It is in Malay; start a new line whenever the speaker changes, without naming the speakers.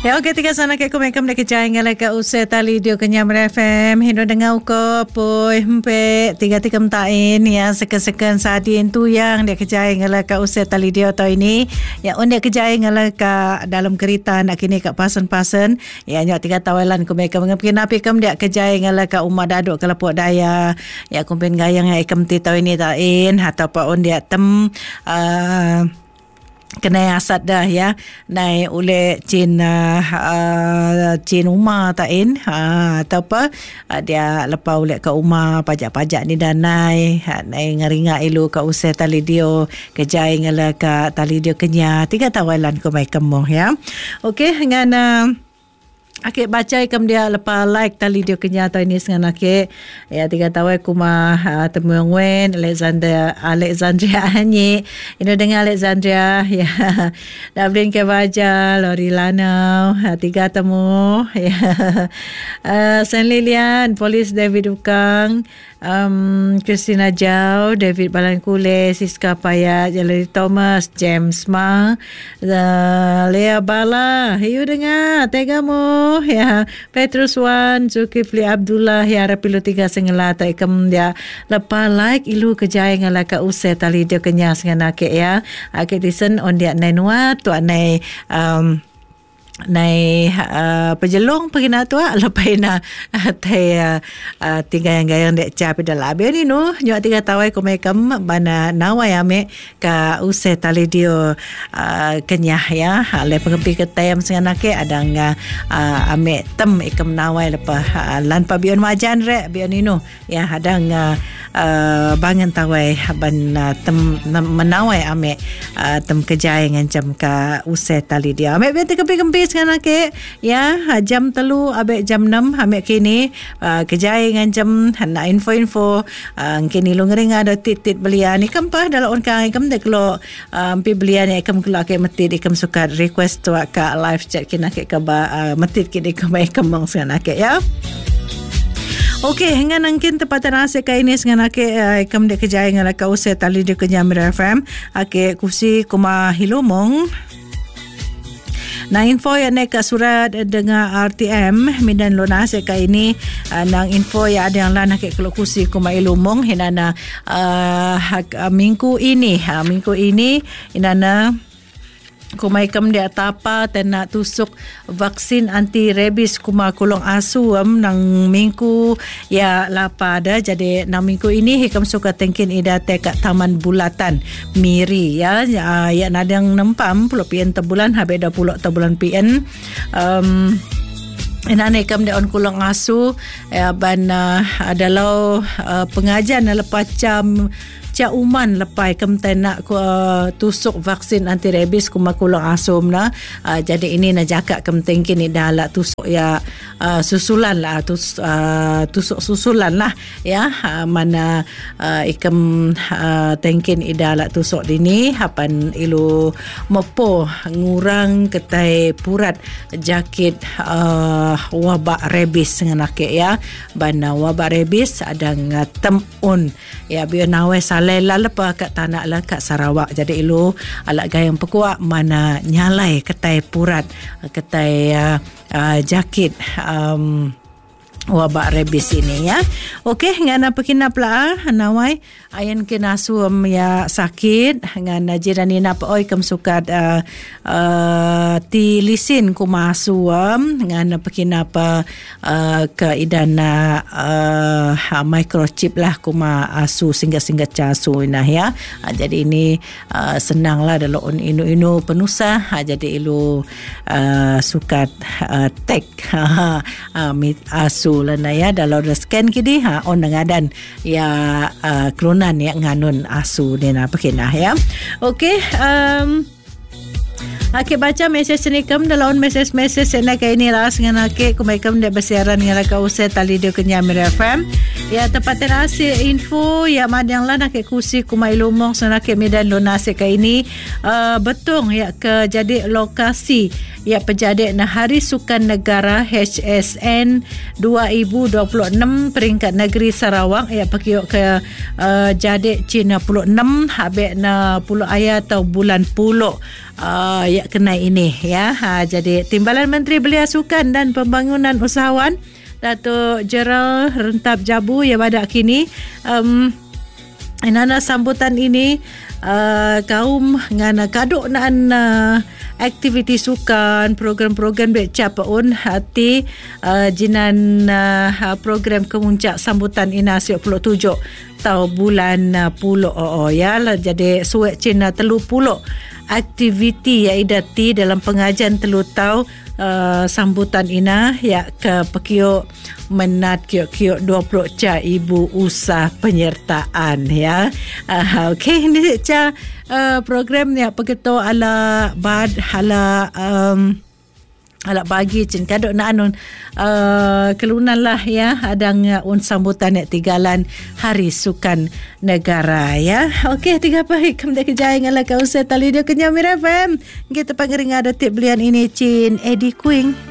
Ya, okey, tiga sana ke kumekam dek kejai ngala ka usai tali dio kenyam FM hindo dengar ko poi hempe tiga tain ya sekan sadin tu yang dek kejai ngala ka usai tali dio tau ini ya on dek kejai ngala ka dalam kereta nak kini ka pasen ya nyok tiga tawalan kumekam ngapin api kam dek kejai ngala ka umah daduk ka Lepuk Daya ya kumpen gayang ya ikam ti tau ini tain atau pa on dek tem kena asat dah ya nai oleh cin rumah tain atau apa dia lepas oleh ke rumah pajak-pajak ni dan nai ngaringa ilu ke usai tali dio kejai ngala ka tali dio kenya tiga tawalan ko mai kemoh ya okey dengan Akik baca ikam dia lepas like tali dia kenya atau ini dengan akik ya tiga tawai kuma temuang wen Alexandria Anyi ini dengan Alexandria ya Dablin ke baca Lori Lanau tiga temu ya Saint Lilian Polis David Ukang Christina Jau David Balangkule Siska Payat Jalari Thomas James Ma Lea Bala hiu dengar tegamu ya Petrus Wan Zulkifli Abdullah ya Rapilu tiga sengela tak ikam dia lepas like ilu kejaya ngala ka usai tali dia kenya sengan akik ya akik disen on dia nainwa tu anai pejelong pergi nak tu lepas na tiga yang gayang dek cap dalam abis ni no nyok tiga tawai ko mekam bana nawai ame ka usai tali dio kenyah ya le pengempi ketayam sengan ake adang ame tem ikam nawai lepas lan pa bion majan rek bion ni no ya adang bangan tawai ban tem menawai ame tem kejaya ngancam ka usai tali dia ame biar kempi dengan akik ya jam 3 abek jam 6 ambil kini kejai dengan jam nak info kini lu ngering ada tit belian ni kempah dalam on kang ikam dek lo pi belian ikam kelo akik metit ikam suka request tu ka live chat kini akik ka metit kini ikam mong dengan akik ya. Okey, hingga nangkin tempatan asyik kali ini dengan akik ikam dek kejai dengan ka usai tali dek kenyam FM akik kusi kuma hilumong na info ya nek surat dengan RTM midan lunas ka ini nang info ya ada yang lan hak kelokusi kuma ilumong hinana minggu ini inana kumai kam dia tapa dan nak tusuk vaksin anti rabies kuma kulong asu nang minggu ya lapada jadi nang minggu ini hikam suka tengkin ida tek taman bulatan miri ya nadang nempam 10 pien tebulan habe 20 tebulan pien inane kam dia on kulong asu ban adalah pengajian lepas uman lepai kam nak tusuk vaksin anti rabies kuma kulong asum na jadi ini na jakak kam tengkin ni dah tusuk ya susulan lah tusuk susulan lah ya mana ikam tengkin ida tusuk dini hapan ilu mepo ngurang ketai purat jakit wabak rabies dengan akik ya bana wabak rabies ada temun ya biar nawai lela lepas kat tanah lah kat Sarawak jadi ilu alat gayang pekuak mana nyalai ketai purat ketai jakit wabak rabies ini ya. Okey ngana pekina pla nawai ayan kinasu ya sakit ngan jirani na pa oi kam sukat ti lisin kumasu ngan pekina pa ke idana microchip lah kuma asu singgah casu nah ya. Jadi ini senanglah dalam inu penusah jadi ilu sukat tek asu lana ya dalam scan kini on ngadan ya klonan ya nganun asu ni na pakinah ya. Okey akik baca mesej ni kam dalam mesej nak ini lah dengan akik kumaikan dia bersiaran dengan ka usai tali dia kenyam FM ya tempatan asyik info ya madang lah nak kusi kumai lumong senakik medan lunas ka ini betul ya ke jadi lokasi ya penjadi Hari Sukan Negara HSN 2026 peringkat negeri Sarawak ya pakiok ke jadi Cina 26 habis na 10 ayat atau bulan 10 ya kenai ini ya. Jadi Timbalan Menteri Belia Sukan dan Pembangunan Usahawan Datuk Gerald Rentap Jabu ya pada kini nana sambutan ini kaum ngana kaduk nan aktiviti sukan program-program becap pun hati jinan program kemuncak sambutan ina 27 tahun bulan puluh ya jadi suek Cina 30 aktiviti ya idati dalam pengajian 3 tahun sambutan ina ya ke pekio menat kiok 20 ca ibu usah penyertaan ya. Okey ini ca program ya begitu ala bad hala ala bagi cin kadok na anon kelunan lah ya adang un sambutan ya tigalan Hari Sukan Negara ya. Okey tiga baik kemudian kejaya ngala ka usai tali dia kenyamir FM kita panggering ada tip belian ini cin Eddie Queen.